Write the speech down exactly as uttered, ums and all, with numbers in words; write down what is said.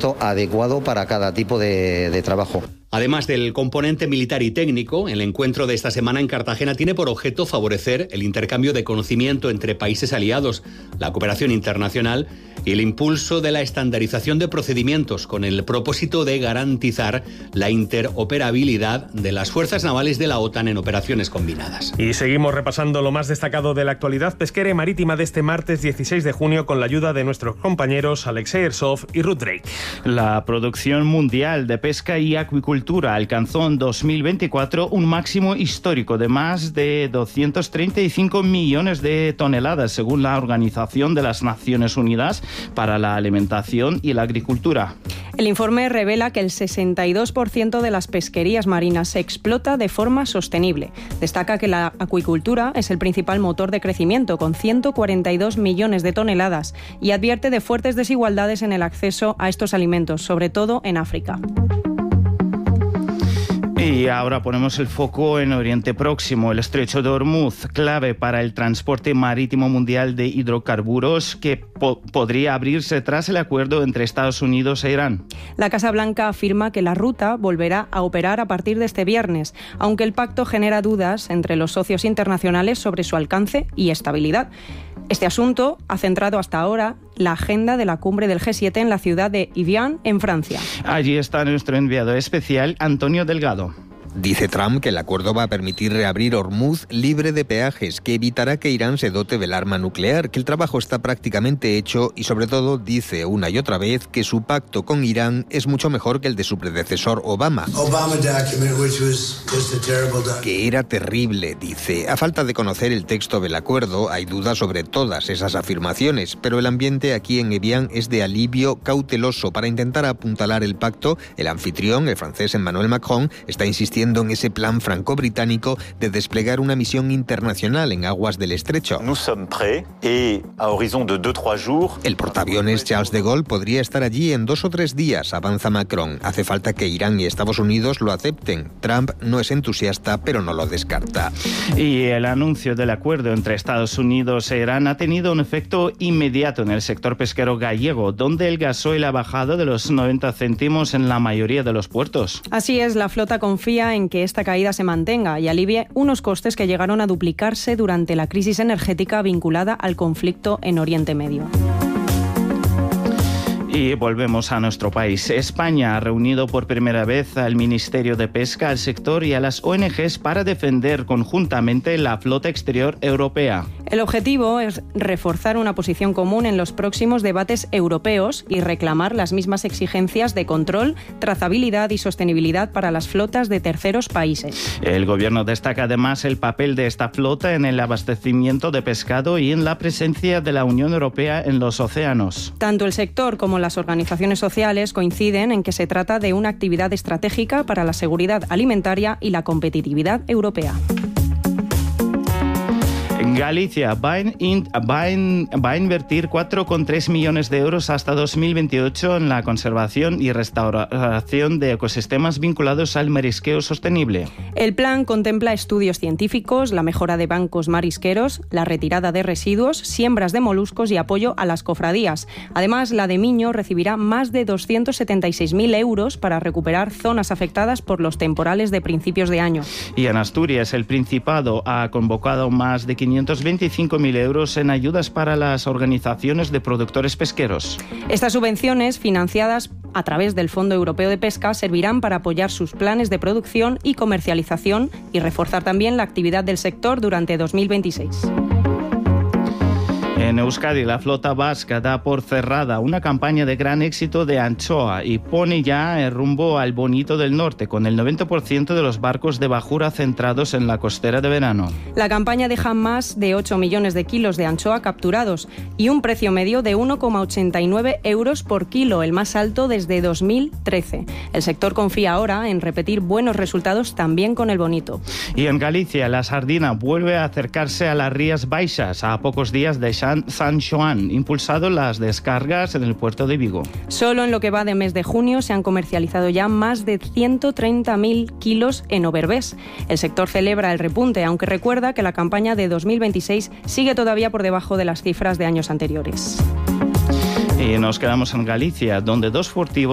equipamiento adecuado para cada tipo de, de trabajo. Además del componente militar y técnico, el encuentro de esta semana en Cartagena tiene por objeto favorecer el intercambio de conocimiento entre países aliados, la cooperación internacional y el impulso de la estandarización de procedimientos con el propósito de garantizar la interoperabilidad de las fuerzas navales de la OTAN en operaciones combinadas. Y seguimos repasando lo más destacado de la actualidad pesquera y marítima de este martes dieciséis de junio con la ayuda de nuestros compañeros Alexei Ersov y Ruth Drake. La producción mundial de pesca y acuicultura alcanzó en dos mil veinticuatro un máximo histórico de más de doscientos treinta y cinco millones de toneladas, según la Organización de las Naciones Unidas para la Alimentación y la Agricultura. El informe revela que el sesenta y dos por ciento de las pesquerías marinas se explota de forma sostenible. Destaca que la acuicultura es el principal motor de crecimiento, con ciento cuarenta y dos millones de toneladas, y advierte de fuertes desigualdades en el acceso a estos alimentos, sobre todo en África. Y ahora ponemos el foco en Oriente Próximo. El estrecho de Hormuz, clave para el transporte marítimo mundial de hidrocarburos, que po- podría abrirse tras el acuerdo entre Estados Unidos e Irán. La Casa Blanca afirma que la ruta volverá a operar a partir de este viernes, aunque el pacto genera dudas entre los socios internacionales sobre su alcance y estabilidad. Este asunto ha centrado hasta ahora la agenda de la cumbre del G siete en la ciudad de Evian, en Francia. Allí está nuestro enviado especial, Antonio Delgado. Dice Trump que el acuerdo va a permitir reabrir Hormuz libre de peajes, que evitará que Irán se dote del arma nuclear, que el trabajo está prácticamente hecho y, sobre todo, dice una y otra vez que su pacto con Irán es mucho mejor que el de su predecesor Obama. Obama document, which was just a terrible document. Que era terrible, dice. A falta de conocer el texto del acuerdo, hay dudas sobre todas esas afirmaciones, pero el ambiente aquí en Evian es de alivio cauteloso. Para intentar apuntalar el pacto, el anfitrión, el francés Emmanuel Macron, está insistiendo en ese plan franco-británico de desplegar una misión internacional en aguas del estrecho. Nous sommes prêts et à horizon de deux trois jours. El portaaviones Charles de Gaulle podría estar allí en dos o tres días, avanza Macron. Hace falta que Irán y Estados Unidos lo acepten. Trump no es entusiasta, pero no lo descarta. Y el anuncio del acuerdo entre Estados Unidos e Irán ha tenido un efecto inmediato en el sector pesquero gallego, donde el gasoil ha bajado de los noventa céntimos en la mayoría de los puertos. Así es, la flota confía en que esta caída se mantenga y alivie unos costes que llegaron a duplicarse durante la crisis energética vinculada al conflicto en Oriente Medio. Y volvemos a nuestro país. España ha reunido por primera vez al Ministerio de Pesca, al sector y a las O N Ges para defender conjuntamente la flota exterior europea. El objetivo es reforzar una posición común en los próximos debates europeos y reclamar las mismas exigencias de control, trazabilidad y sostenibilidad para las flotas de terceros países. El Gobierno destaca además el papel de esta flota en el abastecimiento de pescado y en la presencia de la Unión Europea en los océanos. Tanto el sector como las organizaciones sociales coinciden en que se trata de una actividad estratégica para la seguridad alimentaria y la competitividad europea. Galicia va, in, va, in, va a invertir cuatro coma tres millones de euros hasta dos mil veintiocho en la conservación y restauración de ecosistemas vinculados al marisqueo sostenible. El plan contempla estudios científicos, la mejora de bancos marisqueros, la retirada de residuos, siembras de moluscos y apoyo a las cofradías. Además, la de Miño recibirá más de doscientos setenta y seis mil euros para recuperar zonas afectadas por los temporales de principios de año. Y en Asturias, el Principado ha convocado más de quinientos veinticinco mil euros en ayudas para las organizaciones de productores pesqueros. Estas subvenciones, financiadas a través del Fondo Europeo de Pesca, servirán para apoyar sus planes de producción y comercialización y reforzar también la actividad del sector durante dos mil veintiséis. En Euskadi, la flota vasca da por cerrada una campaña de gran éxito de anchoa y pone ya el rumbo al Bonito del Norte, con el noventa por ciento de los barcos de bajura centrados en la costera de verano. La campaña deja más de ocho millones de kilos de anchoa capturados y un precio medio de uno coma ochenta y nueve euros por kilo, el más alto desde dos mil trece. El sector confía ahora en repetir buenos resultados también con el Bonito. Y en Galicia, la sardina vuelve a acercarse a las Rías Baixas, a pocos días de San Xoán, impulsado las descargas en el puerto de Vigo. Solo en lo que va de mes de junio se han comercializado ya más de ciento treinta mil kilos en Overbés. El sector celebra el repunte, aunque recuerda que la campaña de dos mil veintiséis sigue todavía por debajo de las cifras de años anteriores. Y nos quedamos en Galicia, donde dos furtivos